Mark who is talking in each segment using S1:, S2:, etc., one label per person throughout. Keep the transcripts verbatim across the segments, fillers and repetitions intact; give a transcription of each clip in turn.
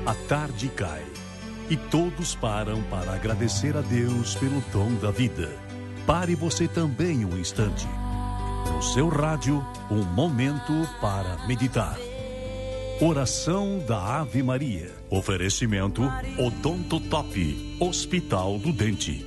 S1: A tarde cai e todos param para agradecer a Deus pelo dom da vida. Pare você também um instante. No seu rádio, um momento para meditar. Oração da Ave Maria. Oferecimento Odonto Top, Hospital do Dente.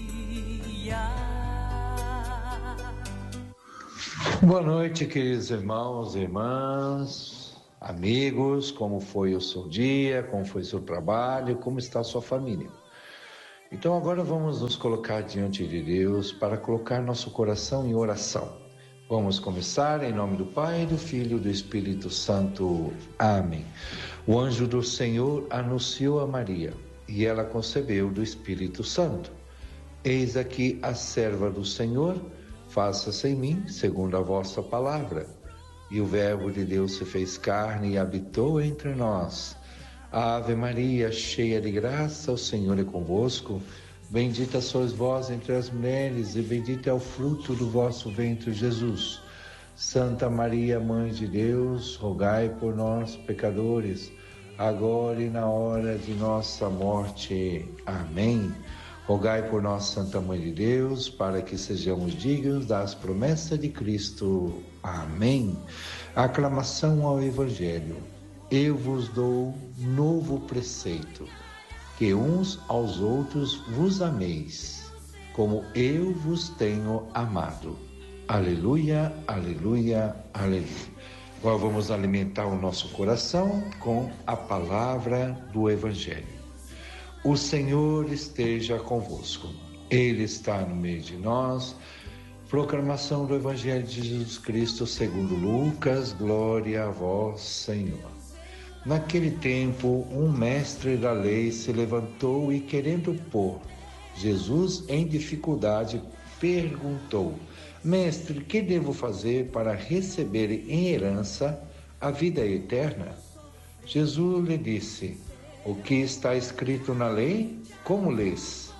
S2: Boa noite, queridos irmãos e irmãs, amigos. Como foi o seu dia? Como foi o seu trabalho? Como está a sua família? Então agora vamos nos colocar diante de Deus para colocar nosso coração em oração. Vamos começar em nome do Pai, do Filho e do Espírito Santo. Amém. O anjo do Senhor anunciou a Maria, e ela concebeu do Espírito Santo. Eis aqui a serva do Senhor, faça-se em mim segundo a vossa palavra. E o Verbo de Deus se fez carne e habitou entre nós. Ave Maria, cheia de graça, o Senhor é convosco. Bendita sois vós entre as mulheres, e bendito é o fruto do vosso ventre, Jesus. Santa Maria, Mãe de Deus, rogai por nós, pecadores, agora e na hora de nossa morte. Amém. Rogai por nós, Santa Mãe de Deus, para que sejamos dignos das promessas de Cristo. Amém. Aclamação ao Evangelho. Eu vos dou novo preceito, que uns aos outros vos ameis, como eu vos tenho amado. Aleluia, aleluia, aleluia. Agora vamos alimentar o nosso coração com a palavra do Evangelho. O Senhor esteja convosco. Ele está no meio de nós. Proclamação do Evangelho de Jesus Cristo segundo Lucas. Glória a vós, Senhor. Naquele tempo, um mestre da lei se levantou e, querendo pôr Jesus em dificuldade, perguntou: Mestre, que devo fazer para receber em herança a vida eterna? Jesus lhe disse: O que está escrito na lei? Como lês?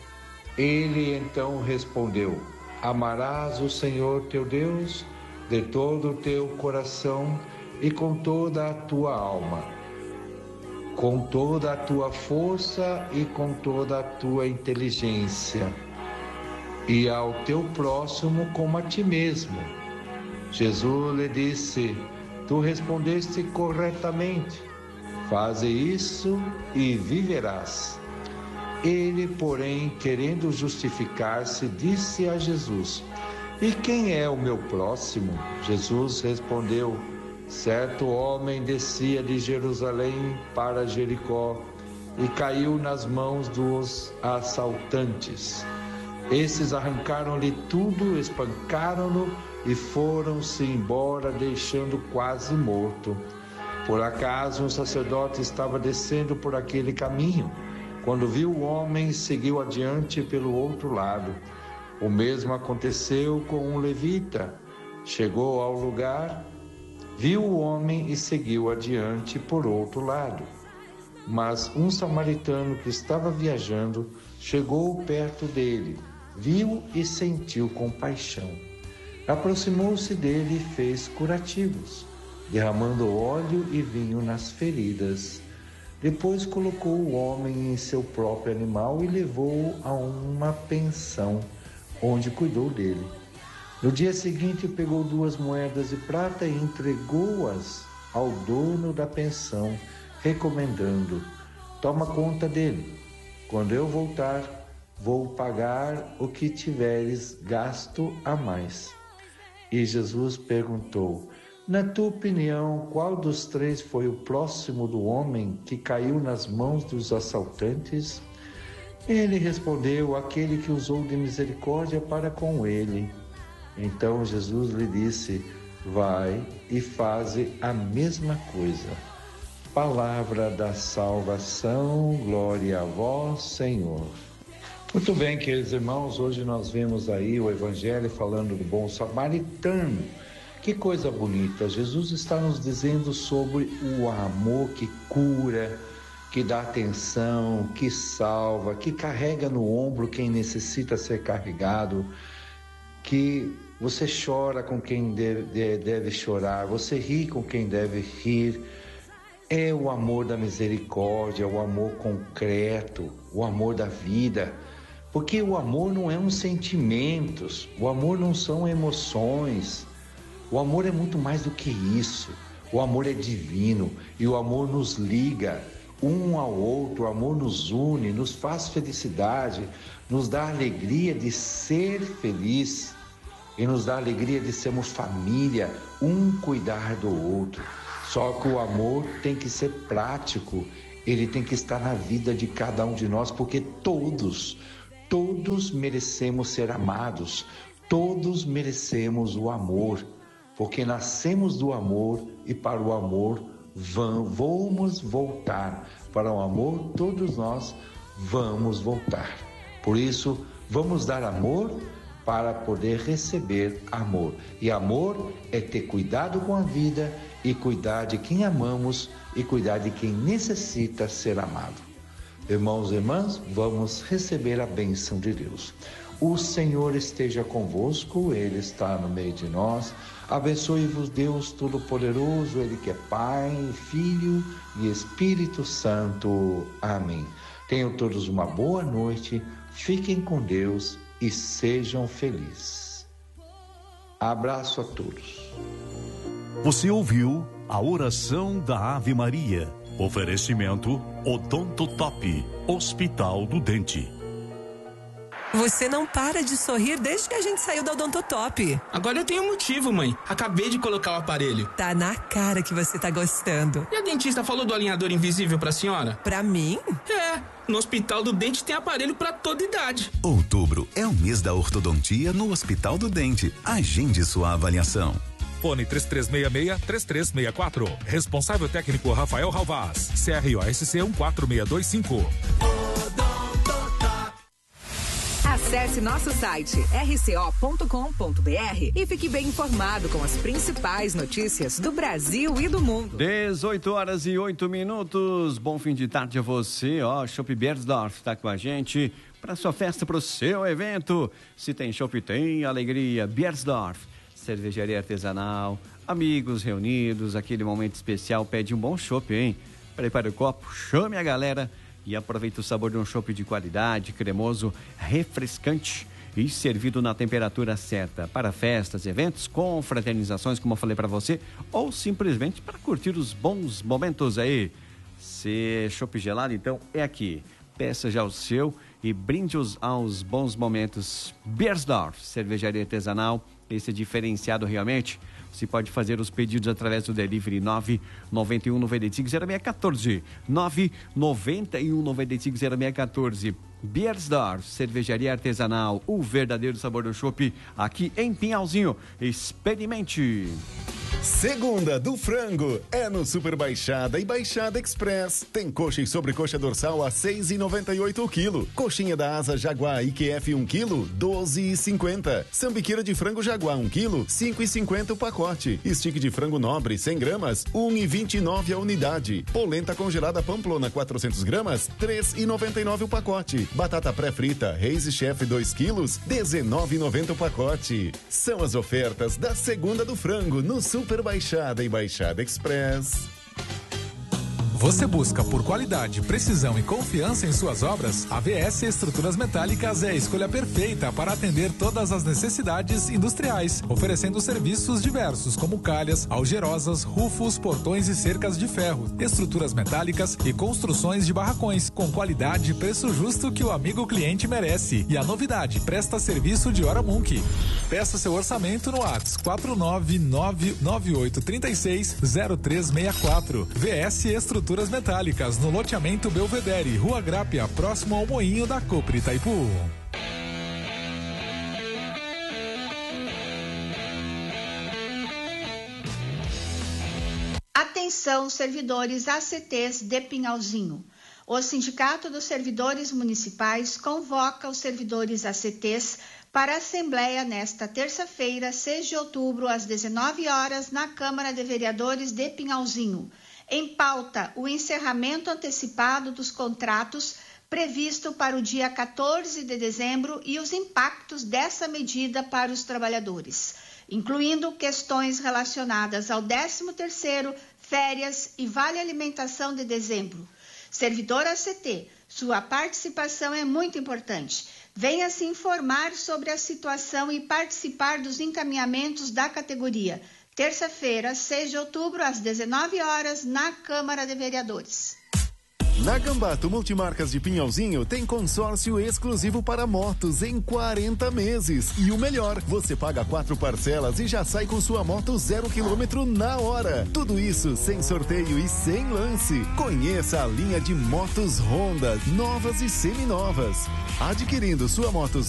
S2: Ele então respondeu: Amarás o Senhor teu Deus de todo o teu coração e com toda a tua alma, com toda a tua força e com toda a tua inteligência, e ao teu próximo como a ti mesmo. Jesus lhe disse: Tu respondeste corretamente. Faze isso e viverás. Ele, porém, querendo justificar-se, disse a Jesus: E quem é o meu próximo? Jesus respondeu: Certo homem descia de Jerusalém para Jericó e caiu nas mãos dos assaltantes. Esses arrancaram-lhe tudo, espancaram-no e foram-se embora, deixando quase morto. Por acaso um sacerdote estava descendo por aquele caminho. Quando viu o homem, seguiu adiante pelo outro lado. O mesmo aconteceu com um levita. Chegou ao lugar, viu o homem e seguiu adiante por outro lado. Mas um samaritano que estava viajando chegou perto dele, viu e sentiu compaixão. Aproximou-se dele e fez curativos, derramando óleo e vinho nas feridas. Depois colocou o homem em seu próprio animal e levou-o a uma pensão, onde cuidou dele. No dia seguinte, pegou duas moedas de prata e entregou-as ao dono da pensão, recomendando: Toma conta dele. Quando eu voltar, vou pagar o que tiveres gasto a mais. E Jesus perguntou: Na tua opinião, qual dos três foi o próximo do homem que caiu nas mãos dos assaltantes? Ele respondeu: Aquele que usou de misericórdia para com ele. Então Jesus lhe disse: Vai e faze a mesma coisa. Palavra da salvação, glória a vós, Senhor. Muito bem, queridos irmãos, hoje nós vemos aí o Evangelho falando do bom samaritano. Que coisa bonita, Jesus está nos dizendo sobre o amor que cura, que dá atenção, que salva, que carrega no ombro quem necessita ser carregado, que você chora com quem deve, deve chorar, você ri com quem deve rir, É o amor da misericórdia, o amor concreto, o amor da vida. Porque o amor não é uns sentimentos, o amor não são emoções. O amor é muito mais do que isso. O amor é divino e o amor nos liga um ao outro, o amor nos une, nos faz felicidade, nos dá a alegria de ser feliz e nos dá a alegria de sermos família, um cuidar do outro. Só que o amor tem que ser prático, ele tem que estar na vida de cada um de nós, porque todos, todos merecemos ser amados, todos merecemos o amor, porque nascemos do amor e para o amor vamos voltar. Para o amor, todos nós vamos voltar. Por isso, vamos dar amor para poder receber amor. E amor é ter cuidado com a vida e cuidar de quem amamos e cuidar de quem necessita ser amado. Irmãos e irmãs, vamos receber a bênção de Deus. O Senhor esteja convosco, Ele está no meio de nós. Abençoe-vos Deus Todo-Poderoso, Ele que é Pai, Filho e Espírito Santo. Amém. Tenham todos uma boa noite, fiquem com Deus e sejam felizes. Abraço a todos.
S1: Você ouviu a oração da Ave Maria. Oferecimento Odonto Top, Hospital do Dente.
S3: Você não para de sorrir desde que a gente saiu da Odontotop.
S4: Agora eu tenho motivo, mãe. Acabei de colocar o aparelho.
S3: Tá na cara que você tá gostando.
S4: E a dentista falou do alinhador invisível pra senhora?
S3: Pra mim?
S4: É, no Hospital do Dente tem aparelho pra toda idade.
S5: Outubro é o mês da ortodontia no Hospital do Dente. Agende sua avaliação.
S6: Fone três três seis seis, três três seis quatro. Responsável técnico Rafael Ralvaz. C R O S C um quatro seis dois cinco.
S7: Acesse nosso site r c o ponto com ponto b r e fique bem informado com as principais notícias do Brasil e do mundo.
S8: dezoito horas e oito minutos. Bom fim de tarde a você. Ó, Chopp Beiersdorf está com a gente para sua festa, para o seu evento. Se tem chopp, tem alegria. Beiersdorf, cervejaria artesanal, amigos reunidos, aquele momento especial. Pede um bom chopp, hein? Prepare o copo, chame a galera e aproveita o sabor de um chopp de qualidade, cremoso, refrescante e servido na temperatura certa para festas, eventos, confraternizações, como eu falei para você, ou simplesmente para curtir os bons momentos aí. Se chopp gelado, então é aqui. Peça já o seu e brinde os, aos bons momentos. Beiersdorf, cervejaria artesanal, esse é diferenciado realmente. Você pode fazer os pedidos através do delivery nove nove um nove cinco zero seis um quatro. nove nove um nove cinco zero seis um quatro. Beiersdorf, cervejaria artesanal, o verdadeiro sabor do chopp, aqui em Pinhalzinho. Experimente!
S9: Segunda do frango é no Super Baixada e Baixada Express. Tem coxa e sobrecoxa dorsal a seis reais e noventa e oito centavos o quilo. Coxinha da asa Jaguar I Q F um quilo, doze reais e cinquenta centavos. Sambiqueira de frango Jaguar um quilo, cinco reais e cinquenta centavos o pacote. Stick de frango nobre cem gramas, um real e vinte e nove centavos a unidade. Polenta congelada Pamplona quatrocentas gramas, três reais e noventa e nove centavos o pacote. Batata pré-frita Reis Chef dois quilos, dezenove reais e noventa centavos o pacote. São as ofertas da Segunda do Frango no Super Baixada e Baixada Express.
S6: Você busca por qualidade, precisão e confiança em suas obras? A V S Estruturas Metálicas é a escolha perfeita para atender todas as necessidades industriais, oferecendo serviços diversos como calhas, algerosas, rufos, portões e cercas de ferro, estruturas metálicas e construções de barracões, com qualidade e preço justo que o amigo cliente merece. E a novidade, presta serviço de hora Munk. Peça seu orçamento no WhatsApp quatro nove nove nove oito três seis zero três seis quatro. V S Estruturas Metálicas, no loteamento Belvedere, Rua Grápia, próximo ao moinho da Copre Itaipu.
S10: Atenção, servidores A C Ts de Pinhalzinho. O Sindicato dos Servidores Municipais convoca os servidores A C Ts para a Assembleia nesta terça-feira, seis de outubro, às dezenove horas, na Câmara de Vereadores de Pinhalzinho. Em pauta, o encerramento antecipado dos contratos previsto para o dia quatorze de dezembro e os impactos dessa medida para os trabalhadores, incluindo questões relacionadas ao décimo terceiro, férias e vale alimentação de dezembro. Servidor A C T, sua participação é muito importante. Venha se informar sobre a situação e participar dos encaminhamentos da categoria. Terça-feira, seis de outubro, às dezenove horas, na Câmara de Vereadores.
S9: Na Gambato Multimarcas de Pinhalzinho tem consórcio exclusivo para motos em quarenta meses. E o melhor, você paga quatro parcelas e já sai com sua moto zero quilômetro na hora. Tudo isso sem sorteio e sem lance. Conheça a linha de motos Honda, novas e seminovas. Adquirindo sua moto